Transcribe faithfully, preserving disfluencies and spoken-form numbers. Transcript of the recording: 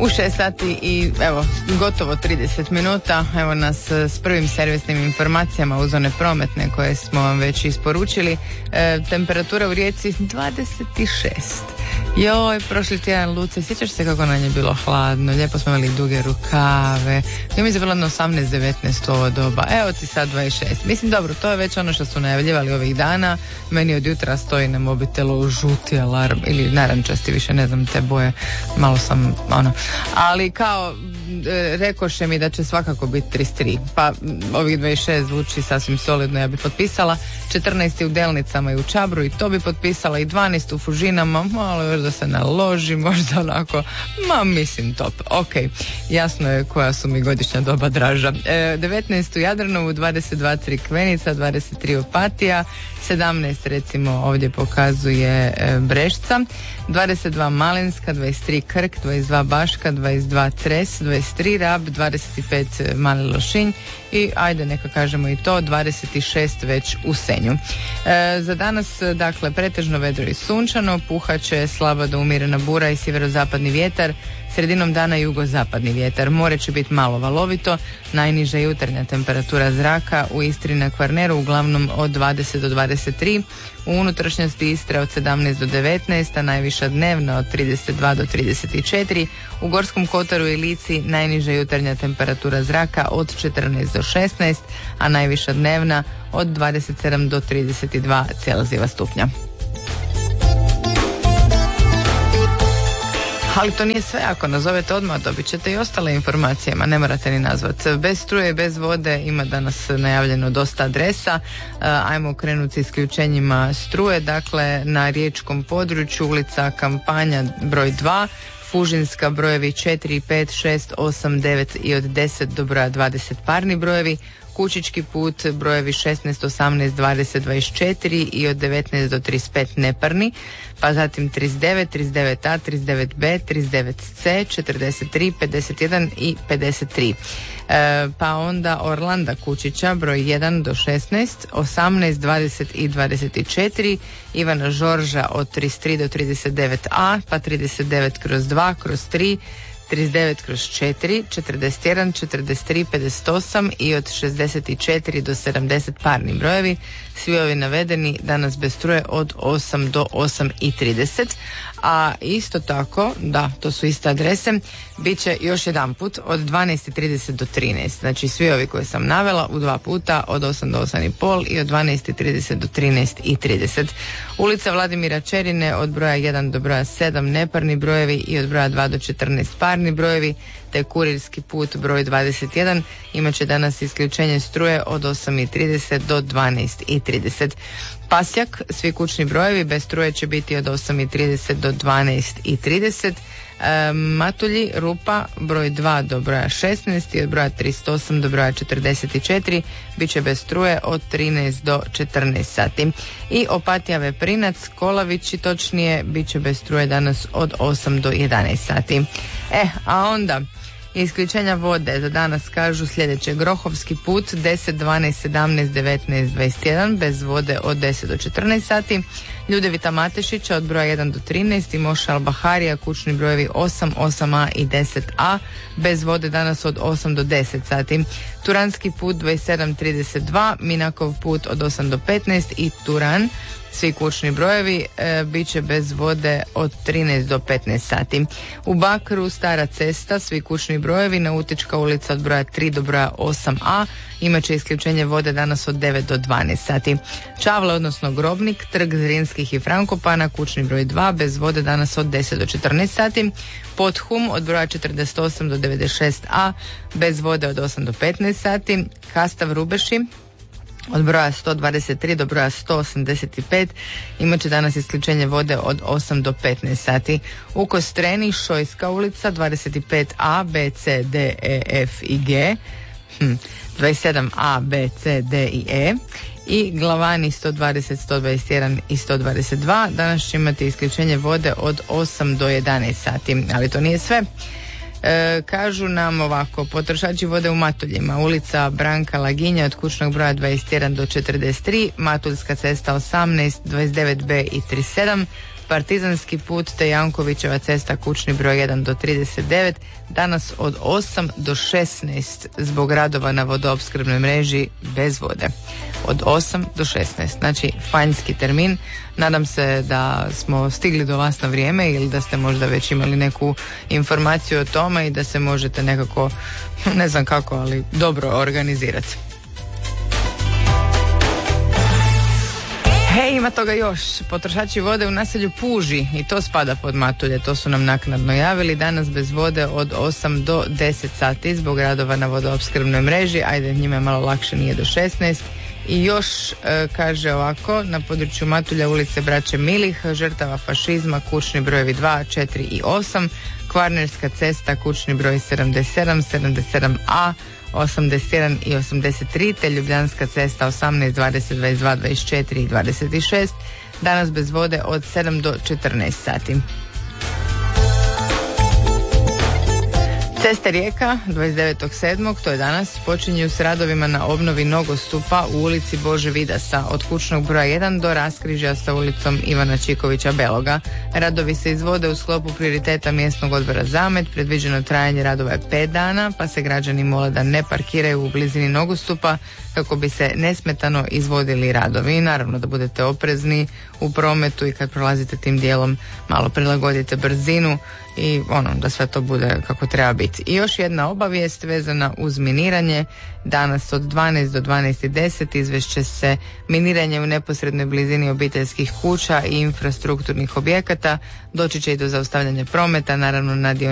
U šest sati i evo gotovo trideset minuta. Evo nas s prvim servisnim informacijama uz one prometne koje smo vam već isporučili. E, temperatura u Rijeci dvadeset šest. Joj, prošli tjedan, Luce, sjećaš se kako nam je bilo hladno, lijepo smo imali duge rukave, ja mi je bilo na osamnaest devetnaest ovo doba, evo ti sad dvadeset šest. Mislim, dobro, to je već ono što su najavljivali ovih dana, meni od jutra stoji na mobitelu žuti alarm ili narančasti, više ne znam te boje, malo sam ono, ali kao e, rekoše mi da će svakako biti trideset tri, pa ovih dvadeset šest zvuči sasvim solidno, ja bi potpisala. Četrnaest u Delnicama i u Čabru i to bi potpisala, i dvanaest u Fužinama, malo još da se naloži, možda onako, ma mislim top, ok, jasno je koja su mi godišnja doba draža. E, devetnaest u Jadranovu, dvadeset dva Crikvenica, dvadeset tri Opatija, sedamnaest recimo ovdje pokazuje e, Brešca, dvadeset dva Malinska, dvadeset tri Krk, dvadeset dva Baška, dvadeset dva Cres, dvadeset tri Rab, dvadeset pet Mali Lošinj i ajde neka kažemo i to, dvadeset šest već u Senju. E, za danas dakle pretežno vedro i sunčano, puhaće slaba do umjerena bura i sjeverozapadni vjetar, sredinom dana jugozapadni vjetar, more će biti malo valovito, najniža jutarnja temperatura zraka u Istri na Kvarneru uglavnom od dvadeset do dvadeset tri, u unutrašnjosti Istre od sedamnaest do devetnaest, a najviša dnevna od trideset dva do trideset četiri, u Gorskom Kotaru i Lici najniža jutarnja temperatura zraka od četrnaest do šesnaest, a najviša dnevna od dvadeset sedam do trideset dva Celzijeva stupnja. Ali to nije sve, ako nazovete odmah dobit ćete i ostale informacije, ma ne morate ni nazvati. Bez struje i bez vode ima danas najavljeno dosta adresa. Ajmo krenuti s isključenjima struje, dakle na riječkom području ulica Kampanja broj dva, Fužinska brojevi četiri, pet, šest, osam, devet i od deset do broja dvadeset parni brojevi, Kučički put brojevi šesnaest, osamnaest, dvadeset, dvadeset četiri i od devetnaest do trideset pet neparni, pa zatim trideset devet, trideset devet A, trideset devet B, trideset devet C, četrdeset tri, pedeset jedan i pedeset tri. E, pa onda Orlanda Kučića broj jedan do šesnaest, osamnaest, dvadeset i dvadeset četiri, Ivana Žorža od trideset tri do trideset devet A, pa trideset devet kroz dva, kroz tri, trideset devet kroz četiri, četrdeset jedan, četrdeset tri, pedeset osam i od šezdeset četiri do sedamdeset parni brojevi. Svi ovi navedeni danas bez struje od osam do osam i trideset. A isto tako, da, to su iste adrese, bit će još jedan put od dvanaest i trideset do trinaest. Znači svi ovi koje sam navela u dva puta od osam do osam i pol i od dvanaest i trideset do trinaest i trideset. Ulica Vladimira Čerine od broja jedan do broja sedam neparni brojevi i od broja dva do četrnaest parni brojevi, te Kurirski put broj dvadeset jedan imat će danas isključenje struje od osam i trideset do dvanaest i trideset. Pasjak, svi kućni brojevi bez struje će biti od osam i trideset do dvanaest i trideset. E, Matulji, Rupa, broj dva do broja šesnaest i od broja trideset osam do broja četrdeset četiri bit će bez struje od trinaest do četrnaest sati. I Opatija Veprinac, Kolavići točnije, bit će bez struje danas od osam do jedanaest sati. E, a onda isključenja vode za danas kažu sljedeće: Grohovski put deset, dvanaest, sedamnaest, devetnaest, dvadeset jedan bez vode od deset do četrnaest sati, Ljudevita Matešića od broja jedan do trinaest i Moša Al-Baharija kućni brojevi osam, osam A i deset A bez vode danas od osam do deset sati, Turanski put dvadeset sedam, trideset dva, Minakov put od osam do petnaest i Turan svi kućni brojevi e, bit će bez vode od trinaest do petnaest sati. U Bakru Stara cesta, svi kućni brojevi, Nautička ulica od broja tri do broja osam A imat će isključenje vode danas od devet do dvanaest sati. Čavle, odnosno Grobnik, Trg Zrinskih i Frankopana, kućni broj dva, bez vode danas od deset do četrnaest sati. Podhum od broja četrdeset osam do devedeset šest A, bez vode od osam do petnaest sati. Kastav Rubeši od broja sto dvadeset tri do broja sto osamdeset pet imat će danas isključenje vode od osam do petnaest sati. U Kostreni Šojska ulica dvadeset pet A, B, C, D, E, F i G, hm, dvadeset sedam A, B, C, D i E i Glavani sto dvadeset, sto dvadeset jedan i sto dvadeset dva danas će imati isključenje vode od osam do jedanaest sati, ali to nije sve. E, kažu nam ovako: potrošači vode u Matuljima, ulica Branka Laginja od kućnog broja dvadeset jedan do četrdeset tri, Matuljska cesta osamnaest, dvadeset devet B i trideset sedam, Partizanski put te Jankovićeva cesta kućni broj jedan do trideset devet danas od osam do šesnaest zbog radova na vodoopskrbnoj mreži bez vode. Od osam do šesnaest, znači fanjski termin. Nadam se da smo stigli do vas na vrijeme ili da ste možda već imali neku informaciju o tome i da se možete nekako, ne znam kako, ali dobro organizirati. Hej, ima toga još. Potrošači vode u naselju Puži, i to spada pod Matulje, to su nam naknadno javili, danas bez vode od osam do deset sati zbog radova na vodoopskrbnoj mreži. Ajde, njima je malo lakše, nije do šesnaest. I još e, kaže ovako, na području Matulja ulice Braće Milih, žrtava fašizma, kućni brojevi dva, četiri i osam, Kvarnerska cesta, kućni broj sedamdeset sedam, sedamdeset sedam a, osamdeset jedan i osamdeset tri, te Ljubljanska cesta osamnaest, dvadeset, dvadeset dva, dvadeset četiri i dvadeset šest, danas bez vode od sedam do četrnaest sati. Ceste Rijeka dvadeset devetog sedmog, to je danas, počinju s radovima na obnovi nogostupa u ulici Bože Vidasa od kućnog broja jedan do raskrižja sa ulicom Ivana Čikovića Beloga. Radovi se izvode u sklopu prioriteta mjesnog odbora Zamet, predviđeno trajanje radova je pet dana, pa se građani mole da ne parkiraju u blizini nogostupa kako bi se nesmetano izvodili radovi. I naravno da budete oprezni u prometu i kad prolazite tim dijelom malo prilagodite brzinu i ono, da sve to bude kako treba biti. I još jedna obavijest vezana uz miniranje. Danas od dvanaest do dvanaest i deset izvešće se miniranje u neposrednoj blizini obiteljskih kuća i infrastrukturnih objekata. Doći će i do zaustavljanja prometa, naravno na dio